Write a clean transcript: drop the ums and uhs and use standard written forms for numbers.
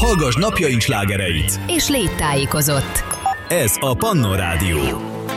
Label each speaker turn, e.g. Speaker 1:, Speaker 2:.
Speaker 1: Hallgass napjaink slágereit!
Speaker 2: És légy tájékozott.
Speaker 1: Ez a Pannon Rádió.